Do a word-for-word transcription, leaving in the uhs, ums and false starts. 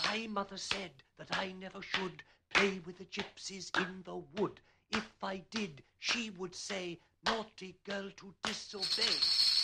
My mother said that I never should play with the gypsies in the wood. If I did, she would say, naughty girl to disobey.